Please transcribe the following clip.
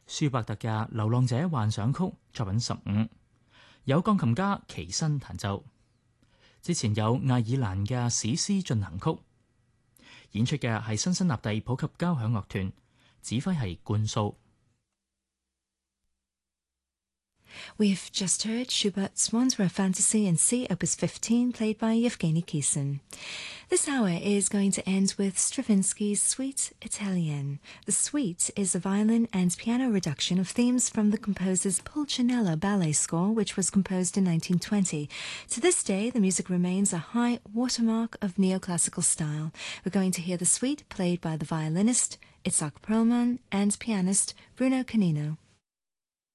舒伯特嘅《流浪者幻想曲》作品15，有鋼琴家奇新彈奏。之前有愛爾蘭嘅史詩進行曲，演出嘅係辛辛那蒂普及交響樂團，指揮係冠素。 We've just heard Schubert's Wanderer Fantasy in C, Opus 15, played by Yevgeny Kissin. This hour is going to end with Stravinsky's Suite Italienne. The suite is a violin and piano reduction of themes from the composer's Pulcinella ballet score, which was composed in 1920. To this day, the music remains a high watermark of neoclassical style. We're going to hear the suite played by the violinist Itzhak Perlman and pianist Bruno Canino.